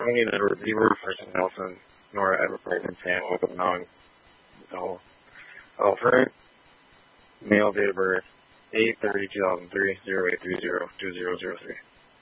I need a receiver for Nelson, Nora Everett, and Sam with a alternate male date of birth 8/30/2003, 0830-2003.